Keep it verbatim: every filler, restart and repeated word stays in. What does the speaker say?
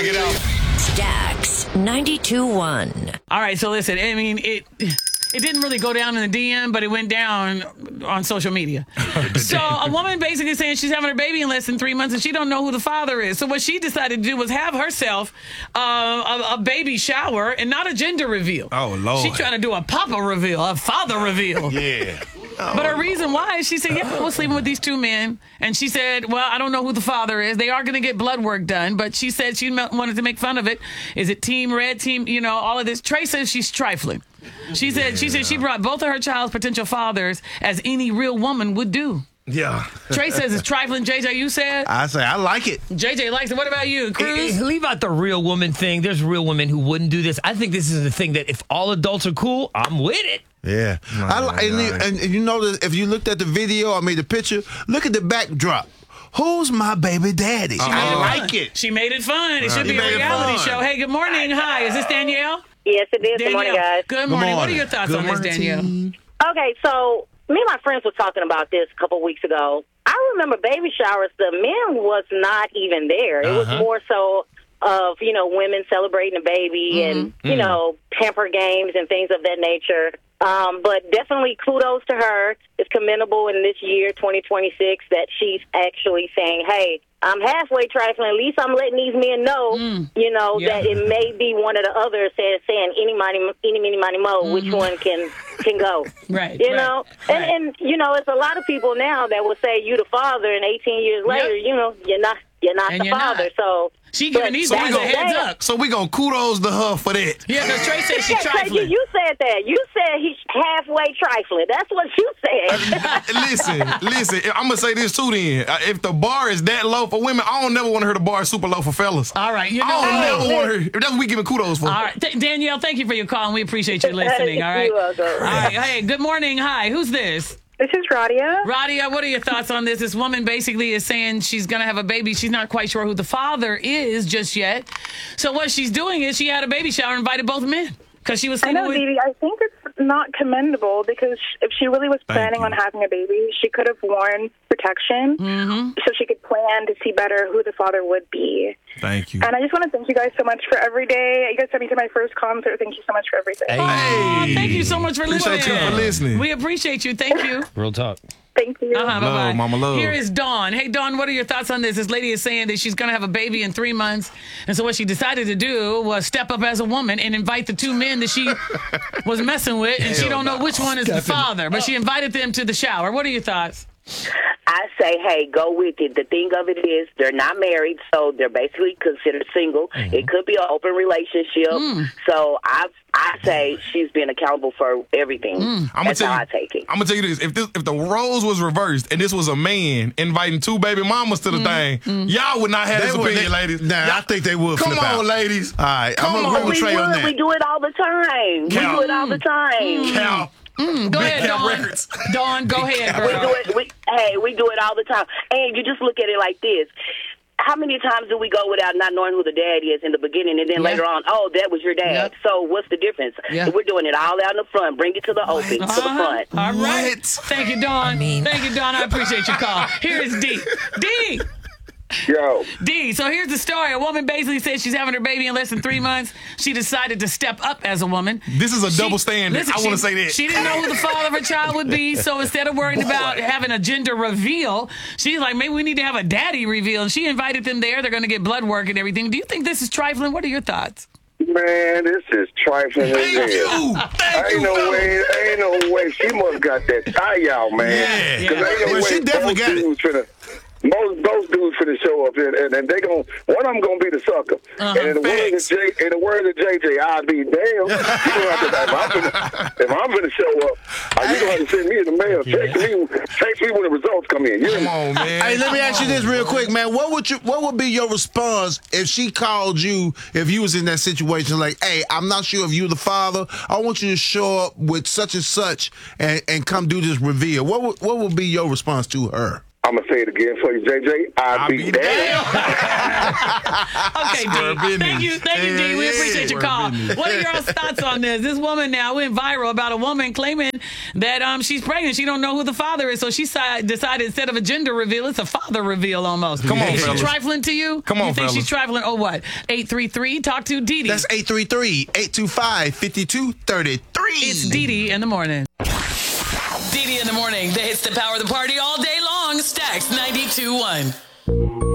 Check it out. Stacks ninety-two point one. All right, so listen, I mean, it it didn't really go down in the D M, but it went down on social media. So a woman basically saying she's having her baby in less than three months and she don't know who the father is. So what she decided to do was have herself uh, a, a baby shower and not a gender reveal. Oh, Lord. She's trying to do a papa reveal, a father reveal. Yeah. Oh, but her reason why is she said, yeah, I was sleeping with these two men. And she said, well, I don't know who the father is. They are going to get blood work done. But she said she wanted to make fun of it. Is it team red, team, you know, all of this. Trey says she's trifling. She said yeah. she said she brought both of her child's potential fathers as any real woman would do. Yeah. Trey says it's trifling. J J, you said? I say I like it. J J likes it. What about you, Cruz? Leave out the real woman thing. There's real women who wouldn't do this. I think this is the thing that if all adults are cool, I'm with it. Yeah. No, I like, and, you, and you know that if you looked at the video, I made the picture. Look at the backdrop. Who's my baby daddy? Uh-oh. I like it. She made it fun. It Right. should be You a made it reality fun. show. Hey, good morning. Hi, is this Danielle? Yes, it is. Danielle. Good morning, guys. Good morning. Good What are morning. your thoughts Good on this, morning, Danielle? team. Okay, so me and my friends were talking about this a couple weeks ago. I remember baby showers. The men was not even there. It was Uh-huh. more so of, you know, women celebrating a baby and, you Mm. know, pamper games and things of that nature. Um, but definitely kudos to her. It's commendable in this year, twenty twenty-six, that she's actually saying, hey, I'm halfway trifling. At least I'm letting these men know, Mm. you know, Yeah. that it may be one of the others saying, saying any money, any, many, money, mo, Mm-hmm. which one can can go. Right. You right, know, right. and, and, you know, it's a lot of people now that will say you the father, and eighteen years later, you know, you're not you're not And the you're father. not. So She giving but these back guys a in the heads day- up. So we gonna kudos to her for that. Yeah, because Trey said she's Yeah, Trey, you, trifling. you said that. You said he's halfway trifling. That's what you said. listen, listen. I'm gonna say this too. Then, Uh, if the bar is that low for women, I don't never want to hear the bar is super low for fellas. All right, you know I don't what? never want to hear. That's what we giving kudos for. All right, Th- Danielle, thank you for your call, and we appreciate you listening. All right. You're welcome. All right. Hey, good morning. Hi, who's this? This is Radia. Radia, what are your thoughts on this? This woman basically is saying she's going to have a baby. She's not quite sure who the father is just yet. So what she's doing is she had a baby shower and invited both men because she was I sleeping know, with... Dee Dee. I think it's not commendable because if she really was planning on having a baby, she could have worn protection Mm-hmm. so she could plan to see better who the father would be. Thank you. And I just want to thank you guys so much for every day. You guys sent me to my first concert. Thank you so much for everything. Hey, Aw, thank you so much for Appreciate listening. you for listening. We appreciate you. Thank you. real talk. Thank you. Uh-huh, bye-bye. mama, love. Here is Dawn. Hey, Dawn, what are your thoughts on this? This lady is saying that she's going to have a baby in three months. And so what she decided to do was step up as a woman and invite the two men that she was messing with. And she don't know which one is the father. But she invited them to the shower. What are your thoughts? I say, hey, go with it. The thing of it is they're not married, so they're basically considered single. Mm-hmm. It could be an open relationship. Mm. So I I say she's being accountable for everything. Mm. I'm That's tell how you, I take it. I'm gonna tell you this: if this, if the roles was reversed and this was a man inviting two baby mamas to the thing, y'all would not have They this would- opinion, they- ladies. Nah, I Y'all- think they would Come flip on, out. ladies. All right, Come I'm on. gonna agree we with Trey on would. that. We do it all the time. Cal. We do it all the time. Cal, Mm, go Big ahead, Cat Dawn. Records. Dawn, go ahead, We girl. do it. We, hey, we do it all the time. And you just look at it like this. How many times do we go without not knowing who the dad is in the beginning, and then Yeah. later on, oh, that was your dad. Yep. So what's the difference? Yeah. We're doing it all out in the front. Bring it to the open, to the Uh-huh. front. All right. What? Thank you, Dawn. Thank you, Dawn. I appreciate your call. Here is D. D. Yo, D. So here's the story. A woman basically said she's having her baby in less than three months. She decided to step up as a woman. This is a She- double standard. listen, I want to she- say that. She didn't know who the father of her child would be, so instead of worrying about having a gender reveal, she's like, maybe we need to have a daddy reveal. And she invited them there. They're going to get blood work and everything. Do you think this is trifling? What are your thoughts? man, this is trifling as Thank you. hell. Thank Ain't you. no fellas. way, ain't no way. She must got that tie out, man. Yeah. 'Cause Yeah. ain't no Well, way she definitely both got it. dudes finna, most both dudes finna show up and, and, and they gon' one of them gonna be the sucker. Uh-huh. And in the words Facts. of J, in the words of J J, I'll be damn. You gonna have to, if I'm finna, if I'm finna show up, uh, you gonna have to send me in the mail. Text me, text me when the results come in. You Come know? on, man. Hey, let me ask you this real quick, man. What would you? What would be your response if she called you if you was in that situation? Like, hey, I'm not sure if you're the father. I want you to show up with such and such and, and come do this reveal. What would what would be your response to her? I'm going to say it again for you, J J. I'd, I'd be, be damn. Okay, D. Thank you, thank you, D. We appreciate your call. What are your thoughts on this? This woman now went viral about a woman claiming that um she's pregnant. She don't know who the father is, so she si- decided instead of a gender reveal, it's a father reveal almost. Come on, is she fellas. trifling to you? Come on, You think fellas. she's trifling? Oh, what? eight three three, talk to Dee Dee. That's eight three three, eight two five, five two three three. It's Dee Dee in the morning. Dee Dee in the morning. The hits that power the party all day long. Stacks ninety-two point one.